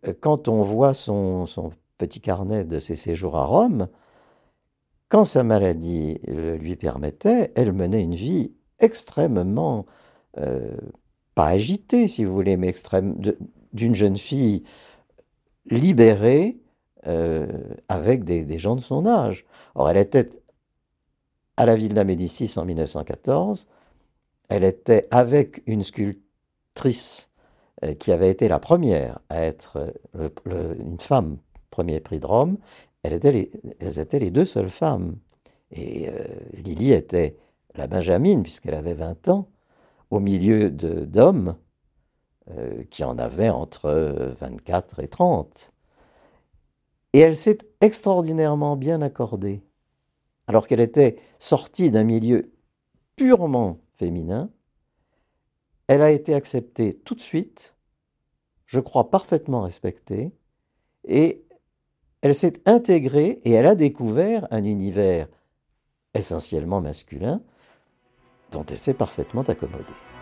quand on voit son petit carnet de ses séjours à Rome, quand sa maladie le lui permettait, elle menait une vie extrêmement, euh, pas agitée si vous voulez, mais d'une jeune fille libérée avec des gens de son âge. Or, elle était à la Villa Médicis en 1914, elle était avec une sculptrice qui avait été la première à être une femme premier prix de Rome. Elles étaient les deux seules femmes. Et Lily était la Benjamine, puisqu'elle avait 20 ans, au milieu d'hommes qui en avaient entre 24 et 30. Et elle s'est extraordinairement bien accordée. Alors qu'elle était sortie d'un milieu purement féminin, elle a été acceptée tout de suite, je crois parfaitement respectée, et elle s'est intégrée et elle a découvert un univers essentiellement masculin dont elle s'est parfaitement accommodée.